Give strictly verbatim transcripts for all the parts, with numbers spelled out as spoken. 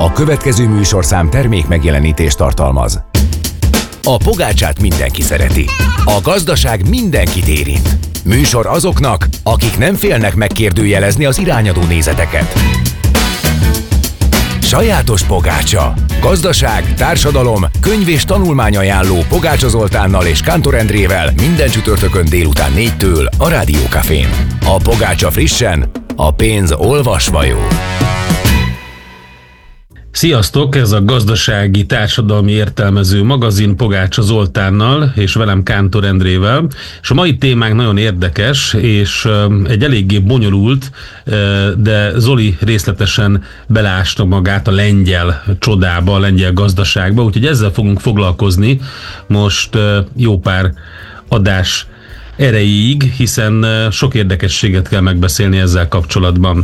A következő műsorszám termék megjelenítést tartalmaz. A pogácsát mindenki szereti. A gazdaság mindenkit érint. Műsor azoknak, akik nem félnek megkérdőjelezni az irányadó nézeteket. Sajátos pogácsa. Gazdaság, társadalom, könyv és tanulmányajánló Pogácsa Zoltánnal és Kántor Endrével minden csütörtökön délután négytől a Rádió Cafén. A pogácsa frissen, a pénz olvasva jó. Sziasztok! Ez a gazdasági, társadalmi értelmező magazin Pogácsa Zoltánnal és velem Kántor Endrével. És a mai témánk nagyon érdekes, és egy eléggé bonyolult, de Zoli részletesen beleásna magát a lengyel csodába, a lengyel gazdaságba, úgyhogy ezzel fogunk foglalkozni most jó pár adás erejéig, hiszen sok érdekességet kell megbeszélni ezzel kapcsolatban.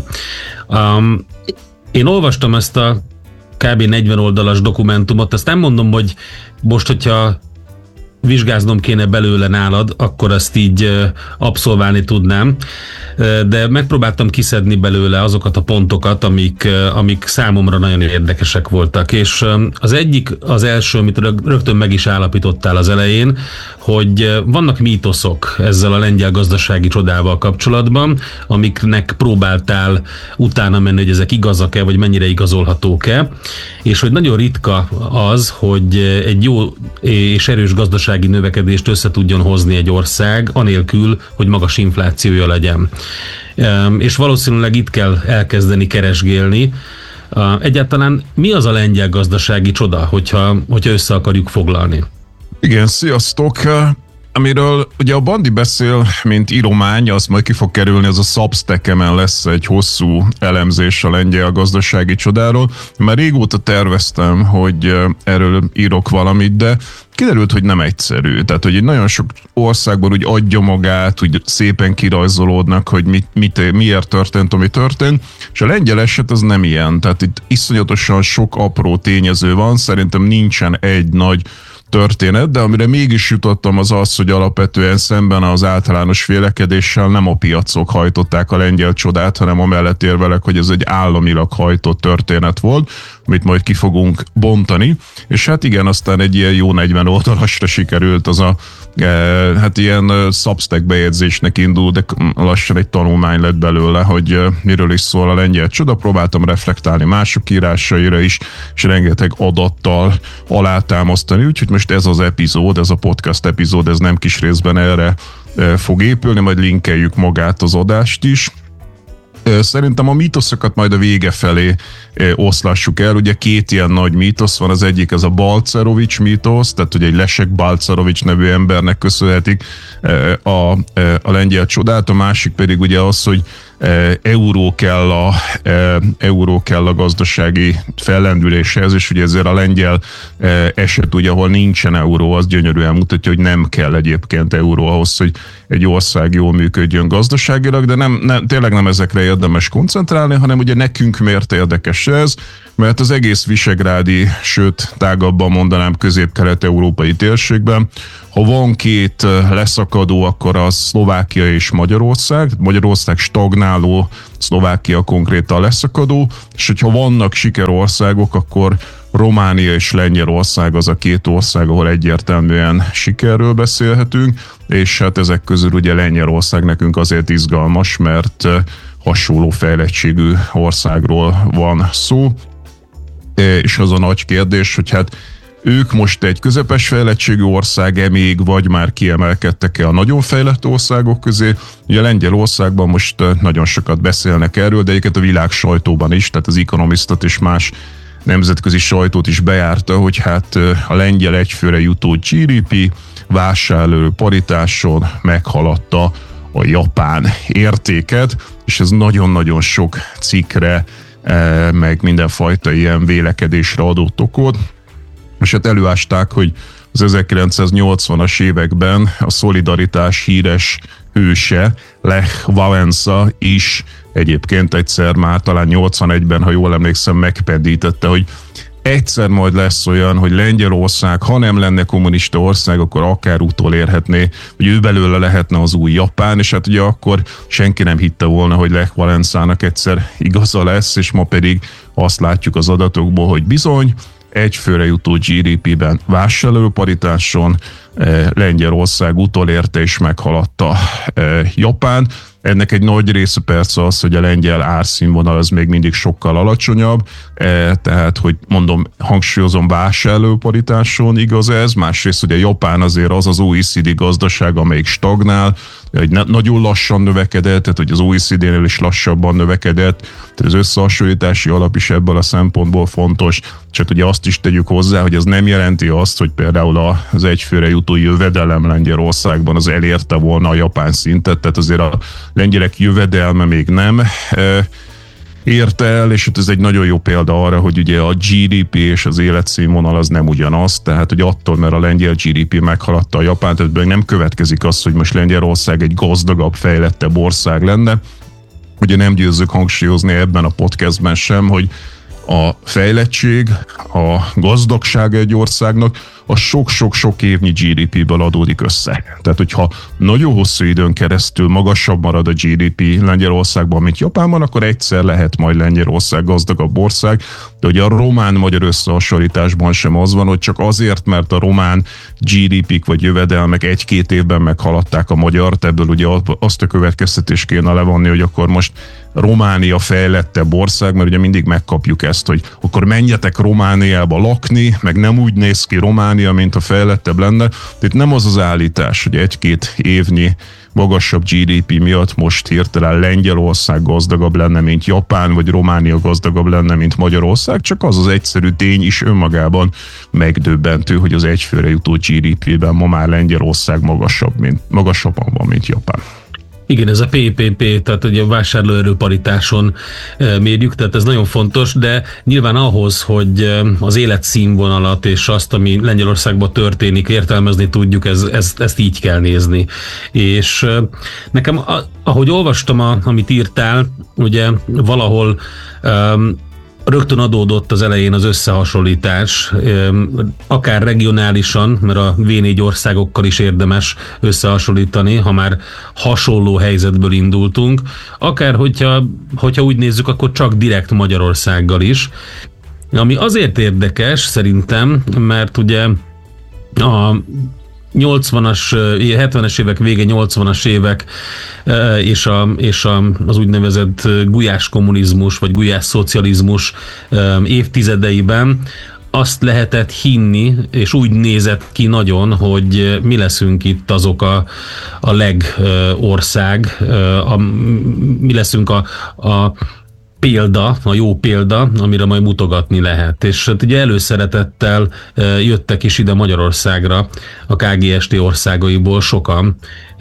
Um, én olvastam ezt a kb. negyven oldalas dokumentumot, azt nem mondom, hogy most, hogyha vizsgáznom kéne belőle nálad, akkor azt így abszolválni tudnám, de megpróbáltam kiszedni belőle azokat a pontokat, amik, amik számomra nagyon érdekesek voltak. És az egyik, az első, amit rögtön meg is állapítottál az elején, hogy vannak mítoszok ezzel a lengyel gazdasági csodával kapcsolatban, amiknek próbáltál utána menni, hogy ezek igazak-e, vagy mennyire igazolhatók-e, és hogy nagyon ritka az, hogy egy jó és erős gazdasági növekedést össze tudjon hozni egy ország, anélkül, hogy magas inflációja legyen. És valószínűleg itt kell elkezdeni keresgélni. Egyáltalán mi az a lengyel gazdasági csoda, hogyha, hogyha össze akarjuk foglalni? Igen, sziasztok! Amiről ugye a Bandi beszél, mint íromány, az majd ki fog kerülni, az a Substack-emen lesz egy hosszú elemzés a lengyel gazdasági csodáról. Már régóta terveztem, hogy erről írok valamit, de kiderült, hogy nem egyszerű. Tehát, hogy nagyon sok országban úgy adja magát, úgy szépen kirajzolódnak, hogy mit, mit, miért történt, ami történt, és a lengyel eset az nem ilyen. Tehát itt iszonyatosan sok apró tényező van, szerintem nincsen egy nagy történet, de amire mégis jutottam az az, hogy alapvetően szemben az általános vélekedéssel nem a piacok hajtották a lengyel csodát, hanem amellett érvelek, hogy ez egy államilag hajtott történet volt, amit majd ki fogunk bontani, és hát igen, aztán egy ilyen jó negyven oldalasra sikerült az a eh, hát ilyen Substack bejegyzésnek indul, de lassan egy tanulmány lett belőle, hogy eh, miről is szól a lengyel csoda. Próbáltam reflektálni mások írásaira is, és rengeteg adattal alátámasztani, úgyhogy most ez az epizód, ez a podcast epizód, ez nem kis részben erre eh, fog épülni, majd linkeljük magát az adást is. Szerintem a mítoszokat majd a vége felé oszlassuk el. Ugye két ilyen nagy mítosz van, az egyik ez a Balcerovics mítosz, tehát ugye egy Leszek Balcerovics nevű embernek köszönhetik a, a lengyel csodát, a másik pedig ugye az, hogy euró kell a, euró kell a gazdasági fellendüléshez, és ugye ezért a lengyel eset, ugye, ahol nincsen euró, az gyönyörűen mutatja, hogy nem kell egyébként euró ahhoz, hogy egy ország jól működjön gazdaságilag, de nem, nem, tényleg nem ezekre érdemes koncentrálni, hanem ugye nekünk miért érdekes ez, mert az egész visegrádi, sőt tágabban mondanám közép-kelet-európai térségben, ha van két leszakadó, akkor az Szlovákia és Magyarország, Magyarország stagnáló, Szlovákia konkrétan leszakadó, és hogyha vannak sikerországok, akkor Románia és Lengyelország az a két ország, ahol egyértelműen sikerről beszélhetünk, és hát ezek közül ugye Lengyelország nekünk azért izgalmas, mert hasonló fejlettségű országról van szó, és az a nagy kérdés, hogy hát ők most egy közepes fejlettségű ország-e még, vagy már kiemelkedtek-e a nagyon fejlett országok közé. Ugye Lengyelországban most nagyon sokat beszélnek erről, de egyébként a világ sajtóban is, tehát az Economistot és más nemzetközi sajtót is bejárta, hogy hát a lengyel egyfőre jutó gé dé pé vásárló paritáson meghaladta a japán értéket, és ez nagyon-nagyon sok cikkre, meg mindenfajta ilyen vélekedésre adott okot. És hát előásták, hogy az ezerkilencszáznyolcvanas években a szolidaritás híres hőse, Lech Wałęsa is egyébként egyszer már talán nyolcvanegyben, ha jól emlékszem, megpendítette, hogy egyszer majd lesz olyan, hogy Lengyelország, ha nem lenne kommunista ország, akkor akár utolérhetné, hogy ő belőle lehetne az új Japán, és hát ugye akkor senki nem hitte volna, hogy Lech Wałęsának egyszer igaza lesz, és ma pedig azt látjuk az adatokból, hogy bizony, egyfőre jutó gé dé pé-ben vásárlóparitáson Lengyelország utolérte és meghaladta Japán. Ennek egy nagy része persze az, hogy a lengyel árszínvonal az még mindig sokkal alacsonyabb, tehát, hogy mondom, hangsúlyozom, vásárlóparitáson igaz ez, másrészt ugye Japán azért az az o e cé dé gazdaság, amelyik stagnál, hogy nagyon lassan növekedett, tehát hogy az o e cé dé-nél is lassabban növekedett, tehát az összehasonlítási alap is ebből a szempontból fontos, csak ugye azt is tegyük hozzá, hogy ez nem jelenti azt, hogy például az egyfőre jutó jövedelem Lengyelországban az elérte volna a japán szintet, tehát azért a lengyelek jövedelme még nem érte el, és ez egy nagyon jó példa arra, hogy ugye a gé dé pé és az életszínvonal az nem ugyanaz, tehát hogy attól, mert a lengyel gé dé pé meghaladta a japánt, tehát nem következik az, hogy most Lengyelország egy gazdagabb, fejlettebb ország lenne. Ugye nem győzzük hangsúlyozni ebben a podcastben sem, hogy a fejlettség, a gazdagság egy országnak a sok-sok-sok évnyi gé dé pé-ből adódik össze. Tehát, hogyha nagyon hosszú időn keresztül magasabb marad a gé dé pé Lengyelországban, mint Japánban, akkor egyszer lehet majd Lengyelország gazdagabb ország, de ugye a román-magyar összehasonlításban sem az van, hogy csak azért, mert a román gé dé pé-k vagy jövedelmek egy-két évben meghaladták a magyart, ebből ugye azt a következtetést kéne levonni, hogy akkor most Románia fejlettebb ország, mert ugye mindig megkapjuk ezt, hogy akkor menjetek Romániába lakni, meg nem úgy néz ki Románia, mint a fejlettebb lenne. Itt nem az az állítás, hogy egy-két évnyi magasabb gé dé pé miatt most hirtelen Lengyelország gazdagabb lenne, mint Japán, vagy Románia gazdagabb lenne, mint Magyarország, csak az az egyszerű tény is önmagában megdöbbentő, hogy az egyfőre jutó gé dé pé-ben ma már Lengyelország magasabb, mint, magasabban van, mint Japán. Igen, ez a pé pé pé, tehát ugye a vásárlóerő paritáson mérjük, tehát ez nagyon fontos, de nyilván ahhoz, hogy az életszínvonalat és azt, ami Lengyelországban történik, értelmezni tudjuk, ez, ez, ezt így kell nézni. És nekem, ahogy olvastam, a, amit írtál, ugye valahol um, rögtön adódott az elején az összehasonlítás, akár regionálisan, mert a vé négy országokkal is érdemes összehasonlítani, ha már hasonló helyzetből indultunk, akár hogyha, hogyha úgy nézzük, akkor csak direkt Magyarországgal is. Ami azért érdekes szerintem, mert ugye a nyolcvanas, hetvenes évek vége, nyolcvanas évek és, a, és a, az úgynevezett gulyás kommunizmus vagy gulyás szocializmus évtizedeiben azt lehetett hinni, és úgy nézett ki nagyon, hogy mi leszünk itt azok a, a legország, a, mi leszünk a, a példa, a jó példa, amire majd mutogatni lehet. És hát ugye előszeretettel jöttek is ide Magyarországra a ká gé es té országaiból sokan,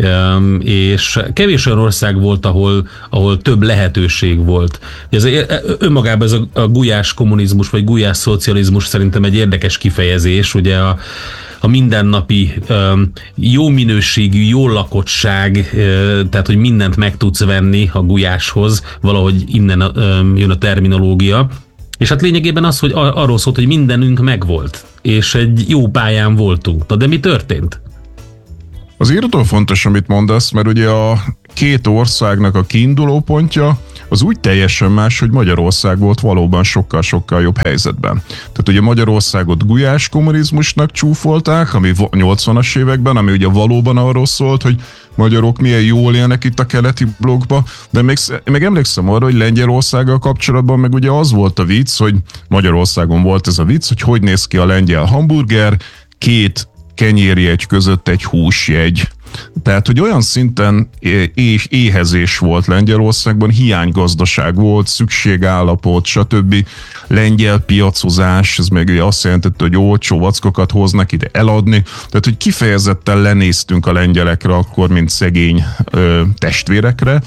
és kevés olyan ország volt, ahol, ahol több lehetőség volt. Ez önmagában ez a, a gulyás kommunizmus, vagy gulyás szocializmus szerintem egy érdekes kifejezés, ugye a a mindennapi jó minőségű, jó lakottság, tehát hogy mindent meg tudsz venni a gulyáshoz, valahogy innen jön a terminológia. És hát lényegében az, hogy arról szólt, hogy mindenünk megvolt, és egy jó pályán voltunk. Na de mi történt? Az írtó fontos, amit mondasz, mert ugye a két országnak a kiinduló pontja az úgy teljesen más, hogy Magyarország volt valóban sokkal-sokkal jobb helyzetben. Tehát ugye Magyarországot gulyás kommunizmusnak csúfolták, ami nyolcvanas években, ami ugye valóban arról szólt, hogy magyarok milyen jól élnek itt a keleti blokkba, de még, még emlékszem arra, hogy Lengyelországgal kapcsolatban meg ugye az volt a vicc, hogy Magyarországon volt ez a vicc, hogy hogy néz ki a lengyel hamburger, két kenyérjegy között egy húsjegy. Tehát, hogy olyan szinten é- éhezés volt Lengyelországban, hiánygazdaság volt, szükségállapot, stb. Lengyel piacozás, ez meg azt jelentette, hogy olcsó vackokat hoznak ide eladni. Tehát, hogy kifejezetten lenéztünk a lengyelekre akkor, mint szegény ö, testvérekre,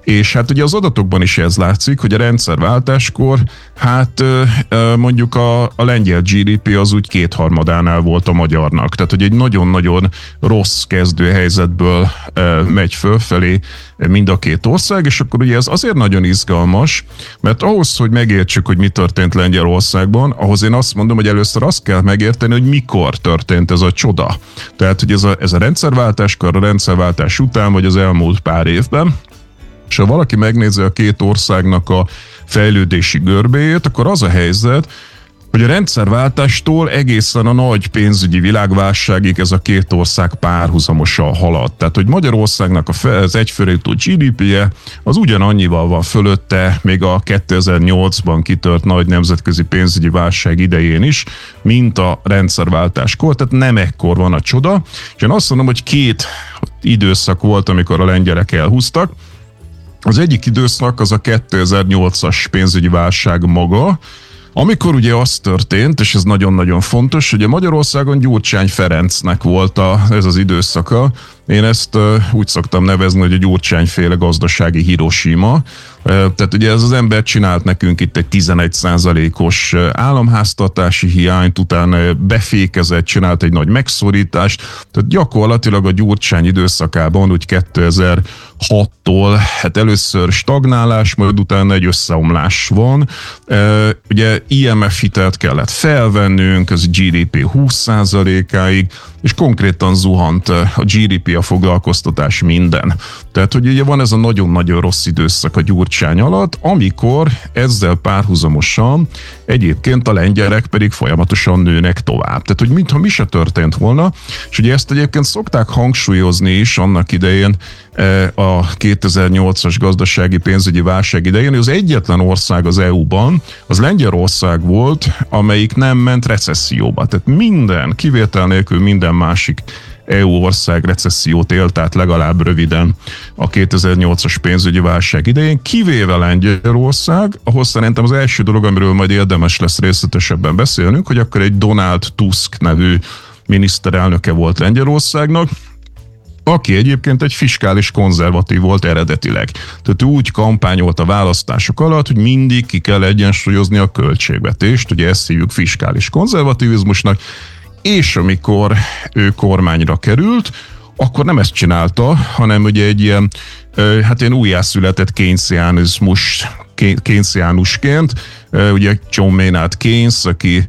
És hát ugye az adatokban is ez látszik, hogy a rendszerváltáskor hát mondjuk a, a lengyel gé dé pé az úgy kétharmadánál volt a magyarnak. Tehát, hogy egy nagyon-nagyon rossz kezdő helyzetből megy fölfelé mind a két ország, és akkor ugye ez azért nagyon izgalmas, mert ahhoz, hogy megértsük, hogy mi történt Lengyelországban, ahhoz én azt mondom, hogy először azt kell megérteni, hogy mikor történt ez a csoda. Tehát, hogy ez a, ez a rendszerváltáskor, a rendszerváltás után, vagy az elmúlt pár évben, és ha valaki megnézi a két országnak a fejlődési görbéjét, akkor az a helyzet, hogy a rendszerváltástól egészen a nagy pénzügyi világválságig ez a két ország párhuzamosan halad. Tehát, hogy Magyarországnak az egyfőre jutó gé dé péje az ugyanannyival van fölötte, még a kétezer-nyolcban kitört nagy nemzetközi pénzügyi válság idején is, mint a rendszerváltáskor, tehát nem ekkor van a csoda. És én azt mondom, hogy két időszak volt, amikor a lengyelek elhúztak. Az egyik időszak az a kétezer-nyolcas pénzügyi válság maga, amikor ugye az történt, és ez nagyon-nagyon fontos, hogy a Magyarországon Gyurcsány Ferencnek volt a, ez az időszaka. Én ezt uh, úgy szoktam nevezni, hogy a Gyurcsány-féle gazdasági Hiroshima. Uh, tehát ugye ez az ember csinált nekünk itt egy tizenegy százalékos államháztartási hiányt, utána befékezett, csinált egy nagy megszorítást. Tehát gyakorlatilag a Gyurcsány időszakában úgy kétezer-hattól hát először stagnálás, majd utána egy összeomlás van. Uh, ugye i em ef hitelt kellett felvennünk, az gé dé pé húsz százalékáig, és konkrétan zuhant a gé dé pé, a foglalkoztatás, minden. Tehát, hogy ugye van ez a nagyon-nagyon rossz időszak a Gyurcsány alatt, amikor ezzel párhuzamosan egyébként a lengyelek pedig folyamatosan nőnek tovább. Tehát, hogy mintha mi se történt volna, és ugye ezt egyébként szokták hangsúlyozni is annak idején a kétezer-nyolcas gazdasági pénzügyi válság idején, hogy az egyetlen ország az é u-ban, az Lengyelország volt, amelyik nem ment recesszióba. Tehát minden, kivétel nélkül minden másik é u ország recessziót élt át legalább röviden a kétezer-nyolcas pénzügyi válság idején, kivéve Lengyelország, ahol szerintem az első dolog, amiről majd érdemes lesz részletesebben beszélnünk, hogy akkor egy Donald Tusk nevű miniszterelnöke volt Lengyelországnak, aki egyébként egy fiskális konzervatív volt eredetileg. Tehát ő úgy kampányolt a választások alatt, hogy mindig ki kell egyensúlyozni a költségvetést, ugye ezt hívjuk fiskális konzervativizmusnak, és amikor ő kormányra került, akkor nem ezt csinálta, hanem ugye egy ilyen, hát ilyen újjászületett keynesianizmus, keynesianusként, ugye John Maynard Keynes, aki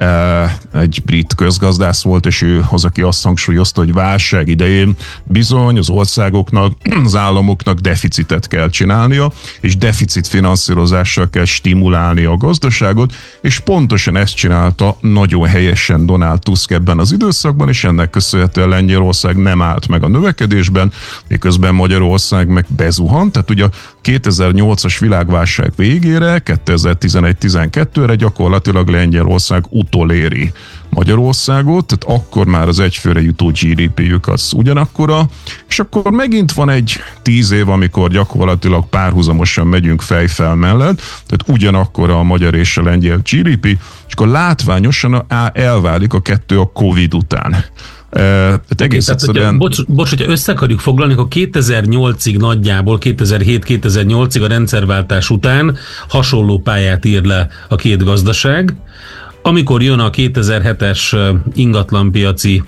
egy brit közgazdász volt, és ő az, aki azt hangsúlyozta, hogy válság idején bizony az országoknak, az államoknak deficitet kell csinálnia, és deficit finanszírozással kell stimulálni a gazdaságot, és pontosan ezt csinálta nagyon helyesen Donald Tusk ebben az időszakban, és ennek köszönhetően Lengyelország nem állt meg a növekedésben, miközben Magyarország meg bezuhant, tehát ugye a kétezer-nyolcas világválság végére, kétezer-tizenegy-tizenkettőre gyakorlatilag Lengyelország utoléri Magyarországot, tehát akkor már az egyfőre jutó gé dé péjük az ugyanakkora, és akkor megint van egy tíz év, amikor gyakorlatilag párhuzamosan megyünk fejfel mellett, tehát ugyanakkora a magyar és a lengyel gé dé pé, és akkor látványosan elválik a kettő a Covid után. Tehát egész tehát, egyszerűen... Bocs, bocs, hogyha össze akarjuk foglalni, akkor kétezer-nyolcig nagyjából, kétezer-hét-kétezer-nyolcig a rendszerváltás után hasonló pályát ír le a két gazdaság. Amikor jön a kétezer-hetes ingatlanpiaci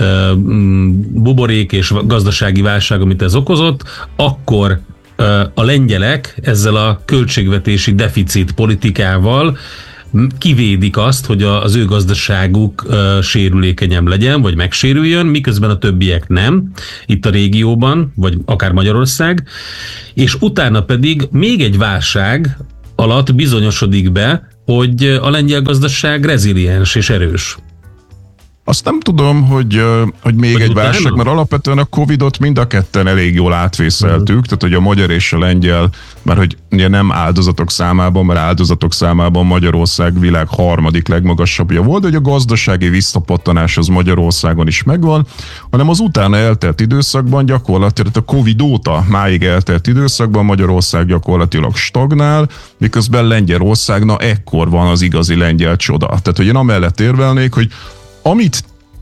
buborék és gazdasági válság, amit ez okozott, akkor a lengyelek ezzel a költségvetési deficit politikával kivédik azt, hogy az ő gazdaságuk sérülékenyebb legyen, vagy megsérüljön, miközben a többiek nem, itt a régióban, vagy akár Magyarország, és utána pedig még egy válság alatt bizonyosodik be, hogy a lengyel gazdaság reziliens és erős. Azt nem tudom, hogy, hogy még hogy egy utána? válság, mert alapvetően a Covidot mind a ketten elég jól átvészeltük, uh-huh. tehát hogy a magyar és a lengyel, mert hogy ugye nem áldozatok számában, mert áldozatok számában Magyarország világ harmadik legmagasabbja volt, de hogy a gazdasági visszapattanás az Magyarországon is megvan, hanem az utána eltelt időszakban gyakorlatilag a Covid óta máig eltelt időszakban Magyarország gyakorlatilag stagnál, miközben Lengyelország, na ekkor van az igazi lengyel csoda. Tehát, hogy én amellett érvelnék, hogy amit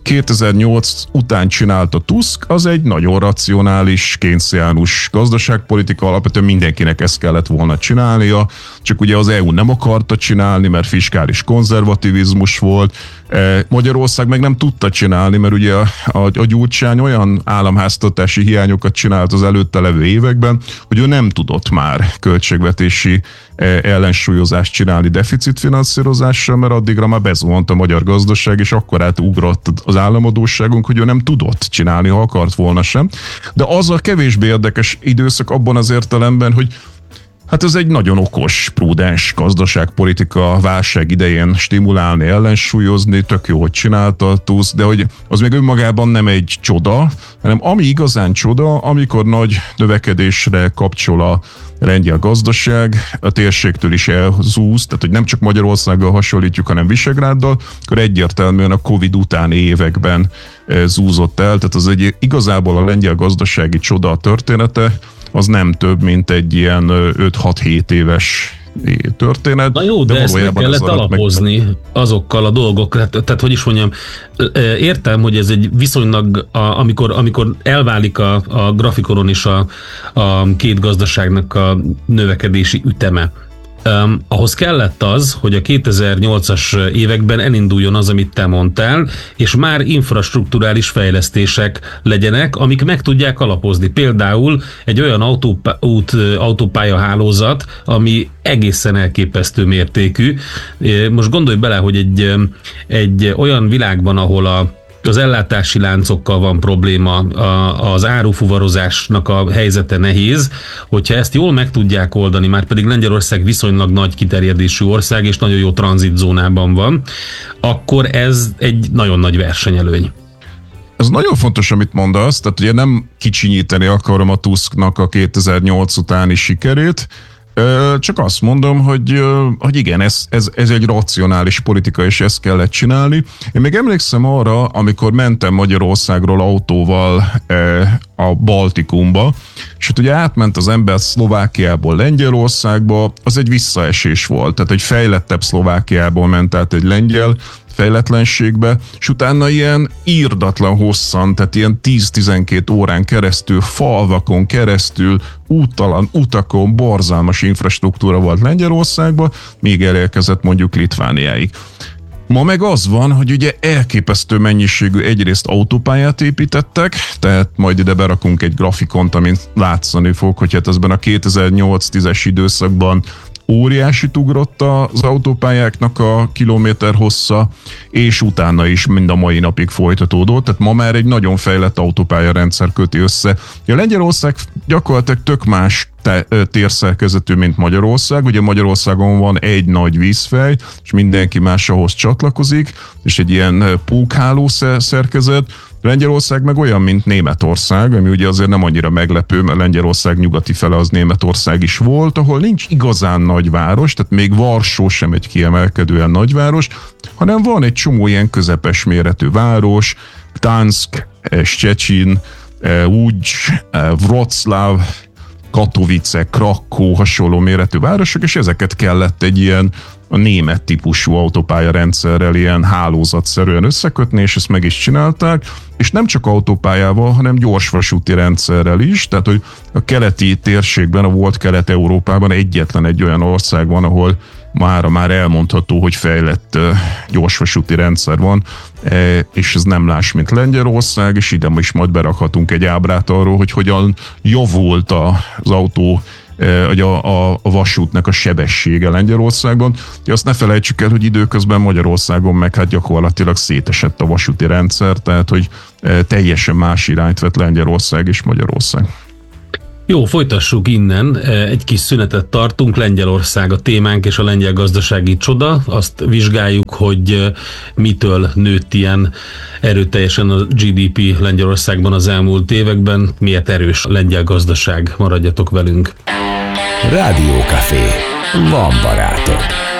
kétezer-nyolc után csinálta Tusk, az egy nagyon racionális, keynesiánus gazdaságpolitika, alapvetően mindenkinek ezt kellett volna csinálnia, csak ugye az é u nem akarta csinálni, mert fiskális konzervativizmus volt, Magyarország meg nem tudta csinálni, mert ugye a, a, a Gyurcsány olyan államháztartási hiányokat csinált az előtte levő években, hogy ő nem tudott már költségvetési ellensúlyozást csinálni deficitfinanszírozással, mert addigra már bezuhant a magyar gazdaság, és akkor átugrott az államadósságunk, hogy ő nem tudott csinálni, ha akart volna sem. De az a kevésbé érdekes időszak abban az értelemben, hogy hát ez egy nagyon okos, prudens gazdaságpolitika, válság idején stimulálni, ellensúlyozni, tök jó, hogy csinálta Tusk, de hogy az még önmagában nem egy csoda, hanem ami igazán csoda, amikor nagy növekedésre kapcsol a lengyel gazdaság, a térségtől is elzúz, tehát hogy nem csak Magyarországgal hasonlítjuk, hanem Visegráddal, akkor egyértelműen a Covid utáni években zúzott el, tehát az egy igazából a lengyel gazdasági csoda története, az nem több, mint egy ilyen öt-hat-hét éves történet. Na jó, de, de ezt meg kellett alapozni meg... azokkal a dolgokkal. Tehát, tehát, hogy is mondjam, értem, hogy ez egy viszonylag, a, amikor, amikor elválik a, a grafikonon is a, a két gazdaságnak a növekedési üteme. Um, ahhoz kellett az, hogy a kétezer-nyolcas években elinduljon az, amit te mondtál, és már infrastrukturális fejlesztések legyenek, amik meg tudják alapozni. Például egy olyan autópá- út, autópályahálózat, ami egészen elképesztő mértékű. Most gondolj bele, hogy egy, egy olyan világban, ahol a az ellátási láncokkal van probléma, az árufuvarozásnak a helyzete nehéz, hogyha ezt jól meg tudják oldani, már pedig Lengyelország viszonylag nagy kiterjedésű ország, és nagyon jó tranzitzónában van, akkor ez egy nagyon nagy versenyelőny. Ez nagyon fontos, amit mondasz, tehát ugye nem kicsinyíteni akarom a Tusknak a kétezer-nyolc utáni sikerét, csak azt mondom, hogy, hogy igen, ez, ez, ez egy racionális politika, és ezt kellett csinálni. Én még emlékszem arra, amikor mentem Magyarországról autóval a Baltikumba, és hát ugye átment az ember Szlovákiából Lengyelországba, az egy visszaesés volt, tehát egy fejlettebb Szlovákiából ment át egy lengyel fejletlenségbe, és utána ilyen írdatlan hosszan, tehát ilyen tíz-tizenkét órán keresztül, falvakon keresztül, úttalan utakon, borzalmas infrastruktúra volt Lengyelországban, még elérkezett mondjuk Litvániáig. Ma meg az van, hogy ugye elképesztő mennyiségű egyrészt autópályát építettek, tehát majd ide berakunk egy grafikont, amit látszani fog, hogy hát ezben a kétezer-nyolc-tízes időszakban óriásit ugrott az autópályáknak a kilométer hossza, és utána is mind a mai napig folytatódott, tehát ma már egy nagyon fejlett autópályarendszer köti össze. A Lengyelország gyakorlatilag tök más térszerkezetű, mint Magyarország. Ugye Magyarországon van egy nagy vízfej, és mindenki más ahhoz csatlakozik, és egy ilyen pókháló szerkezet. Lengyelország meg olyan, mint Németország, ami ugye azért nem annyira meglepő, mert Lengyelország nyugati fele az Németország is volt, ahol nincs igazán nagyváros, tehát még Varsó sem egy kiemelkedően nagyváros, hanem van egy csomó ilyen közepes méretű város, Gdansk, Szczecin, Łódź, Wrocław, Katowice, Krakkó, hasonló méretű városok, és ezeket kellett egy ilyen a német típusú autópályarendszerrel ilyen hálózatszerűen összekötni, és ezt meg is csinálták, és nem csak autópályával, hanem gyorsvasúti rendszerrel is, tehát hogy a keleti térségben, a volt Kelet-Európában egyetlen egy olyan ország van, ahol mára már elmondható, hogy fejlett gyorsvasúti rendszer van, és ez nem más, mint Lengyelország, és ide is majd berakhatunk egy ábrát arról, hogy hogyan javult az autó, a, a, a vasútnak a sebessége Lengyelországban. Azt ne felejtsük el, hogy időközben Magyarországon meg hát gyakorlatilag szétesett a vasúti rendszer, tehát hogy teljesen más irányt vett Lengyelország és Magyarország. Jó, folytassuk innen. Egy kis szünetet tartunk. Lengyelország a témánk és a lengyel gazdasági csoda. Azt vizsgáljuk, hogy mitől nőtt ilyen erőteljesen a gé dé pé Lengyelországban az elmúlt években. Miért erős a lengyel gazdaság? Maradjatok velünk. Rádiókafé. Van barátok.